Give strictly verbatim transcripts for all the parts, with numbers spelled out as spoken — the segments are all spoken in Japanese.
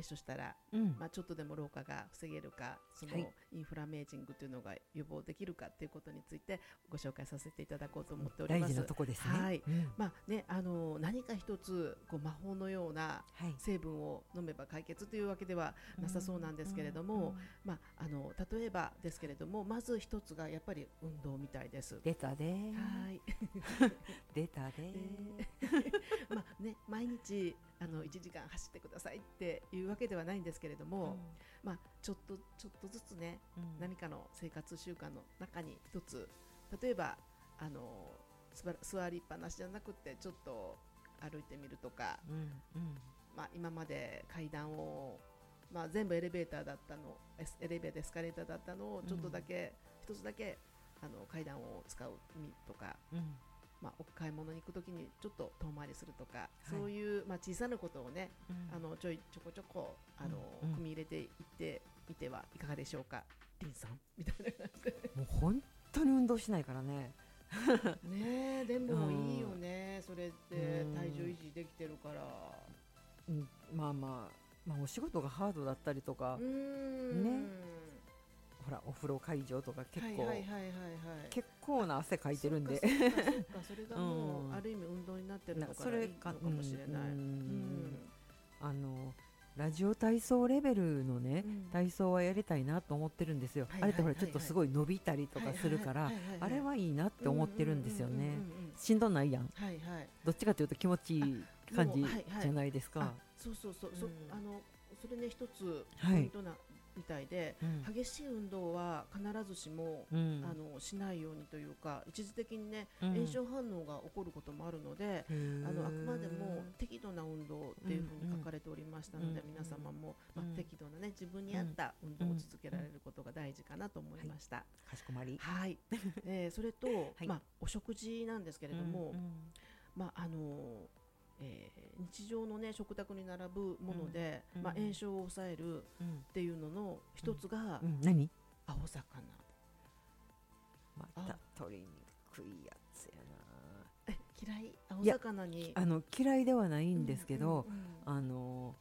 対処したら、 うんまあ、ちょっとでも老化が防げるか、そはいのインフラメージングというのが予防できるかということについてご紹介させていただこうと思っております。 大事なとこですね。 はい、 うんまあね、あの何か一つこう魔法のようなはい成分を飲めば解決というわけではなさそうなんですけれども、 うんうんまあ、あの例えばですけれども、まず一つがやっぱり運動みたいです。 出たでーはい出たでーでまあね、毎日あのいちじかん走ってくださいっていうわけではないんですけれども、まあ、ちょっとちょっとずつね、 うん何かの生活習慣の中に一つ、例えばあの座座りっぱなしじゃなくてちょっと歩いてみるとか、 うんうんまあ、今まで階段を、まあ、全部エレベーターだったのエスエレベーターエスカレーターだったのをちょっとだけ、一つだけあの階段を使うとか、 うんまあ、お買い物に行くときにちょっと遠回りするとか、 はいそういう、まあ、小さなことをね、 うんあのちょいちょこちょこあの、 うんうん組み入れていってみてはいかがでしょうか。リンさんみたいな感じでもう本当に運動しないからね。 ねえ、でもいいよね、それってうん体重維持できてるから。 うんまあまあまあお仕事がハードだったりとかうーんねほらお風呂会場とか結構、 はいはいはいはいはい、 結構な汗かいてるんでそうかそうかそうかそれがもう、 うんある意味運動になってるのなからいいのかもしれない。 うんうんあのラジオ体操レベルのね、 うん体操はやりたいなと思ってるんですよ、 はいはいあれってほらはいはいちょっとすごい伸びたりとかするから、 はいはいはいはいあれはいいなって思ってるんですよね。 うんうんうんうんうんしんどないやん、 はいはい、 どっちかというと気持ちいい感じもうはいはいじゃないですか。 あそうそうそう、そうんあのそれね一つポはいイントなみたいで、 うん激しい運動は必ずしも、 うんあのしないようにというか、一時的にね、 うん炎症反応が起こることもあるので、 へーあのあくまでも適度な運動っていうふうに書かれておりましたので、 うんうん皆様も、まあうん適度なね自分に合った運動を続けられることが大事かなと思いました。 かしこまり。 はい、えーそれと、 はいまあ、お食事なんですけれども、 うんうんまああのえー日常の、ね、食卓に並ぶもので、 うんまあ、炎症を抑えるうんっていうのの一つが、 うん何青魚。 また取りにくいやつやな。 え嫌い、青魚に。 あの嫌いではないんですけど、 うんうんうんあの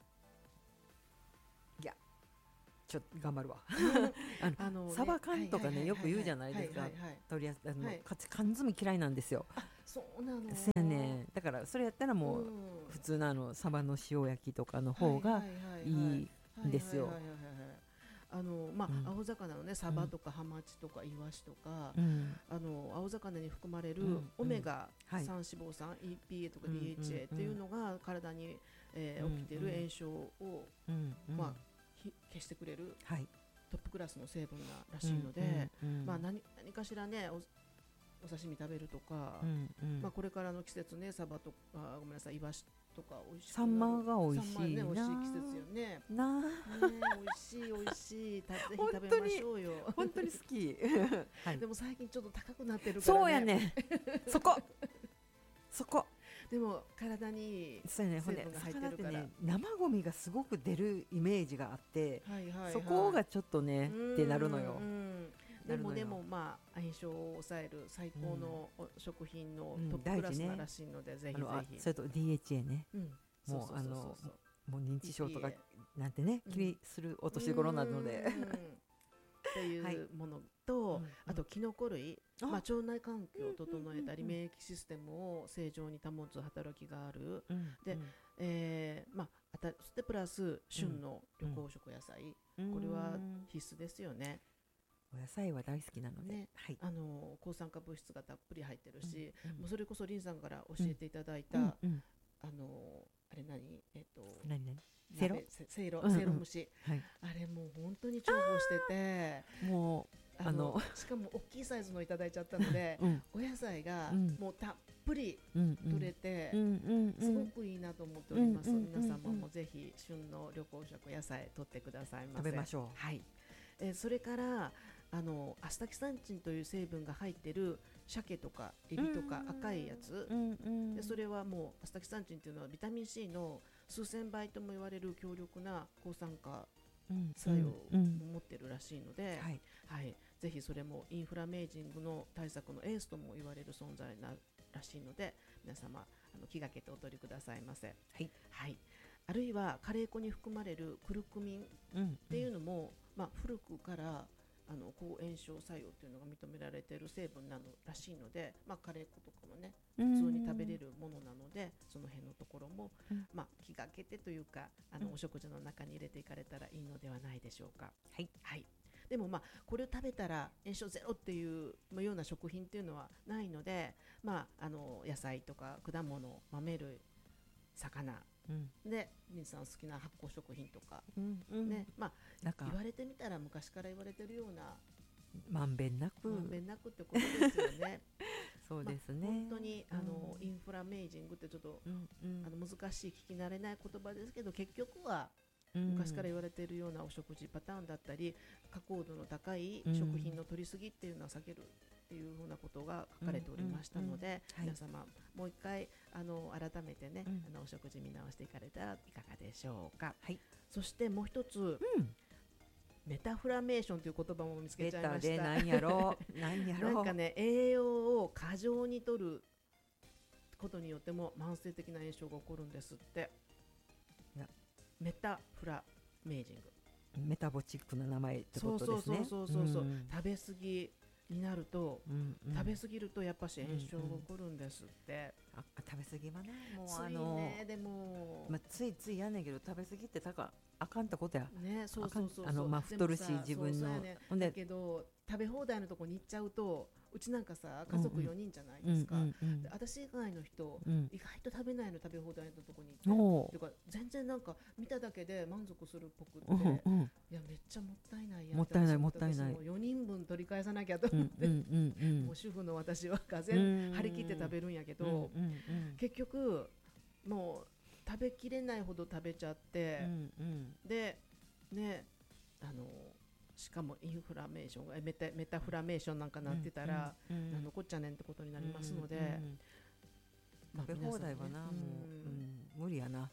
いやちょっと頑張るわあのあのねサバ缶とかはいはいはいはいねよく言うじゃないですか、 はいはいはい取りやすあの、 はいかつ缶詰嫌いなんですよ。 そうなの。 そうやね、だからそれやったらもう、 うん普通のあのサバの塩焼きとかの方がいいんですよ。 はいはいはいはいはいはい、あのまあ、 うん青魚のねサバとかハマチとかイワシとか、 うんあの青魚に含まれるうんオメガはいさん脂肪酸、イーピーエー とかうんディーエイチエー っていうのが体に、えーうん起きている炎症を、 うんうんまあ、ひ消してくれるはいトップクラスの成分ならしいので、 うんうんうんまあ、何, 何かしらねおお刺身食べるとか、 うんうんまあ、これからの季節ねサバとかごめんなさいイワシとか美味しくなるサンマが美味しいなサンマね美味しい季節よね。 なあね美味しい美味しいたぜひ食べましょうよ。 本当に好き、はいでも最近ちょっと高くなってるからね。 そうやねそこそこでも体にそうやねほんで成分が入って魚ってるから、 ね生ゴミがすごく出るイメージがあって、 はいはいはい、 そこがちょっとねうんってなるのよ。 うんでなるのよもでもまあ炎症を抑える最高のお食品のうんトップクラス大事ねならしいので、ぜひあのあぜひ。 それと ディーエイチエー ね、 うんもうそそそそそもう認知症とかディーピーエーなんてね、 うん気にするお年頃なので、 うんっていうものと、 うんあとキノコ類、 あまあ、腸内環境を整えたりうんうんうん免疫システムを正常に保つ働きがある、 うんでえーまあ、あたそしてプラス旬の緑黄色野菜、 うんこれは必須ですよね。 お野菜は大好きなので、 ねはい、 あの抗酸化物質がたっぷり入ってるし、 うんうんもうそれこそリンさんから教えていただいた、 うんうんあのあれ何、えっと何何セロ鍋せせいろうんうんせいろ蒸し、 はい、 あれもう本当に重宝してて、 もうあのあのしかも大きいサイズのいただいちゃったので、 うんお野菜がうんもうたっぷりうんうん取れて、 うんうんうんすごくいいなと思っております。 うんうんうんうん皆様もぜひ旬の緑黄色野菜取ってくださいませ。 食べましょう。 はい。えーそれからあのアスタキサンチンという成分が入っている鮭とかエビとか赤いやつ、 うんうん、 でそれはもうアスタキサンチンというのはビタミン C の数千倍とも言われる強力な抗酸化作用を持っているらしいので、 はいはい、ぜひそれもインフラメージングの対策のエースとも言われる存在ならしいので、皆様あの気がけてお取りくださいませ。 はいはい、 あるいはカレー粉に含まれるクルクミンっうんていうのも、まあ、古くからあの抗炎症作用っていうのが認められている成分なのらしいので、まあ、カレー粉とかもね普普通に食べれるものなので、その辺のところも、 うんまあ、気がけてというかあの、 うんお食事の中に入れていかれたらいいのではないでしょうか。 はいはいでもまあこれを食べたら炎症ゼロっていうような食品っていうのはないので、まあ、あの野菜とか果物、豆類、魚うんでリンさん好きな発酵食品とか、 うんうんねまあ、 なんか言われてみたら昔から言われてるようなまんべんなく、 まんべんなくってことですよね。 そうですね、 まあ、本当にあの、 うんインフラメイジングってちょっと、 うんうんあの難しい聞き慣れない言葉ですけど、結局はうん昔から言われているようなお食事パターンだったり、加工度の高いうん食品の取りすぎっていうのは避けるっていうふうなことが書かれておりましたので、 うんうんうんはい皆様もう一回あの改めてね、 うんあのお食事見直していかれたらいかがでしょうか。 はいそしてもう一つ、 うんメタフラメーションという言葉も見つけ出ちゃいまたでした。 なんやろうなんやろうなんかね、栄養を過剰に摂ることによっても慢性的な炎症が起こるんですって。 いやメタフラメージング、 メタボチックな名前ってそうことですね。 そうそうそうそうそう、 ん食べ過ぎになると、 うんうん食べ過ぎるとやっぱし炎症が起こるんですって。 あ食べ過ぎはねもうついあのね、でも、 まあ、ついついやんねんけど食べ過ぎってたかあかんってことや。 ね、そうそうそうそう、 あかんあのまあ太るしでもさ自分のそうそうやねほんでだけど食べ放題のとこに行っちゃうと、うちなんかさ家族うんうんよにんじゃないうんですか、 うんうんで私以外の人、 うん意外と食べないの、食べ放題のとこに行って、 おてか全然なんか見ただけで満足するっぽくって、 うんうんいやめっちゃもったいないやんもったいないって私思ってもったいない私もよにんぶん取り返さなきゃとうん思って、 うんうんうんもう主婦の私はがうぜん張り切って食べるんやけど、 うんうんうん結局もう食べきれないほど食べちゃって、 うんうんでねあのしかもインフラメーションがえメタメタフラメーションなんかなってたら、 うんうんうん何のこっちゃねんってことになりますので、 うんうんまあ食べ放題はな、 皆さんねもう、 うんうん無理やな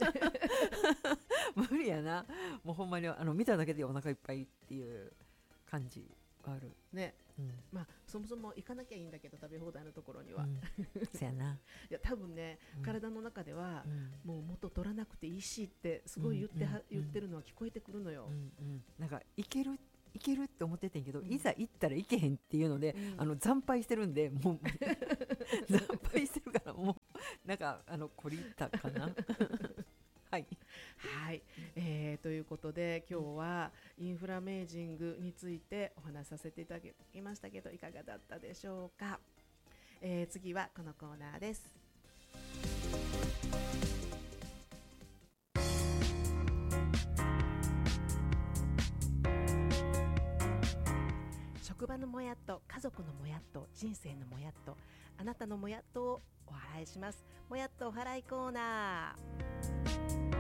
無理やな、もうほんまにあの見ただけでお腹いっぱいっていう感じがある。 ねうんまあ、そもそも行かなきゃいいんだけど食べ放題のところには、いうん、そやな、 や多分ね、 うん体の中ではう、んもう元取らなくていいしってすごい言っては、 うんうん言ってるのは聞こえてくるのよ、 うんうん、なんかいけるいけるって思っててんけど、 うんいざ行ったらいけへんっていうので、 うんあの惨敗してるんでもう惨敗してるからもうなんかあの懲りたかなはいはい、えーということで今日はインフラメージングについてお話しさせていただきましたけどいかがだったでしょうか。えー次はこのコーナーです。職場のもやっと、家族のもやっと、人生のもやっと、あなたのもやっとをお祓いします。もやっとお祓いコーナー。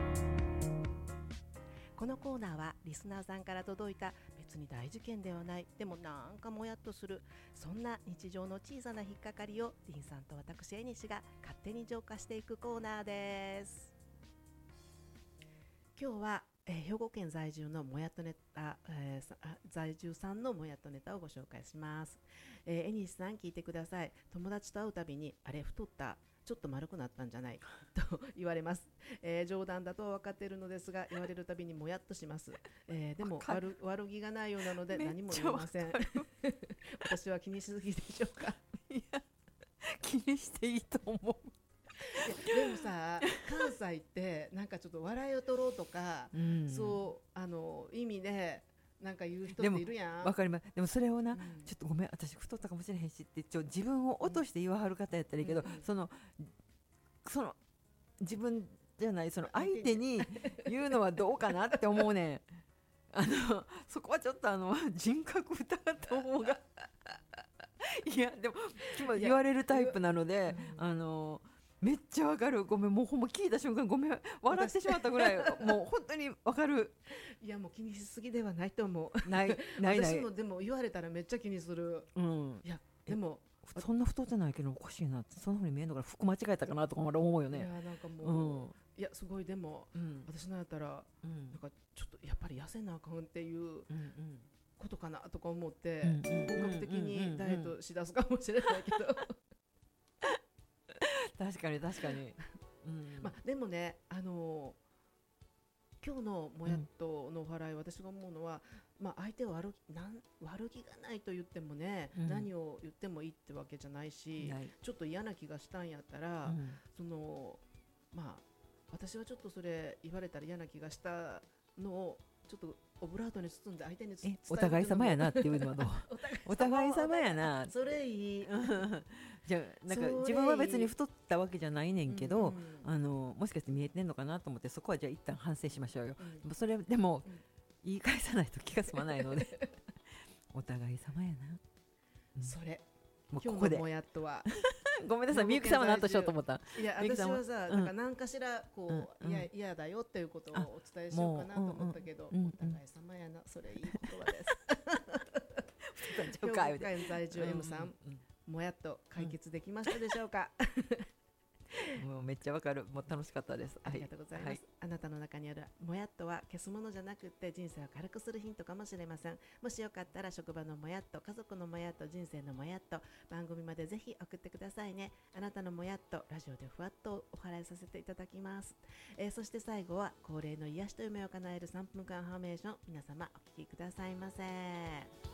このコーナーはリスナーさんから届いた別に大事件ではない、でもなんかもやっとする、そんな日常の小さな引っかかりをリンさんと私エニシが勝手に浄化していくコーナーです。今日は、えー兵庫県在住のもやっとネタ、えーさあ在住さんのもやっとネタをご紹介します。えー、エニシさん聞いてください。友達と会うたびにあれ太った、ちょっと丸くなったんじゃないと言われます、えー冗談だとは分かっているのですが言われるたびにもやっとします、えーでもわかる悪悪気がないようなのでめっ何もちゃ言いません私は気にしすぎでしょうか。 いや気にしていいと思う。 いやでもさ関西ってなんかちょっと笑いを取ろうとか、 うんそうあの意味でなんか言う人っでもているやん。 わかります。でもそれをな、 うんちょっとごめん私太ったかもしれへんしってちょ自分を落として言わはる方やったらいいけど、 うんうんそのその自分じゃないその相手に言うのはどうかなって思うねん。あのそこはちょっとあの人格疑った方がいやでも今言われるタイプなので、 うんあのめっちゃわかる。ごめんもうほんま聞いた瞬間ごめん笑ってしまったぐらいもう本当にわかる。 いやもう気にしすぎではないと思う。 ないないない私もでも言われたらめっちゃ気にする。 うんいやでもそんな太ってないけどおかしいなってそんな風に見えるのから服間違えたかなとかまだ思うよね。 いやなんかうもう、 んいやすごいでもうん私のやったらうんなんかちょっとやっぱり痩せなあかんっていううんうんことかなとか思って、 うんうん本格的にダイエットしだすかもしれないけど、 確かに確かに、うんまあでもねあのー今日のもやっとのお祓い、私が思うのは、まあ、相手を悪気なん悪気がないと言ってもね、 うん何を言ってもいいってわけじゃないし、 ないちょっと嫌な気がしたんやったら、 うんそのまあ私はちょっとそれ言われたら嫌な気がしたのをちょっとオブラートに包んで相手につ伝ええるお互い様やな。 なっていうのはどうお互い様やなそれいい。 じゃあなんかそれいい自分は別に太ったわけじゃないねんけど、 うんうんあのもしかして見えてんのかなと思って、そこはじゃあ一旦反省しましょうよ。 うんでもそれでもうん言い返さないと気が済まないのでお互い様やな、うんそれもうここで今日のもやっとはごめんなさい、みゆきさんは何としようと思ったいやみゆきさんは私はさ、 うんなんか何かしらこう、 うんいや嫌だよっていうことをお伝えしようかなと思ったけど、 もううんうんお互い様やな、それいい言葉です。 ちょ兵庫か言うて県在住 M さん、 うんもやっと解決できましたでしょうか。 うんもうめっちゃわかる、もう楽しかったです。 ありがとうございます、 はいあなたの中にあるもやっとは消すものじゃなくて人生を軽くするヒントかもしれません。もしよかったら職場のもやっと、家族のもやっと、人生のもやっと、番組までぜひ送ってくださいね。あなたのもやっとラジオでふわっとお祓いさせていただきます、えーそして最後は恒例の癒しと夢を叶えるさんぷんかんハーメーション、皆様お聞きくださいませ。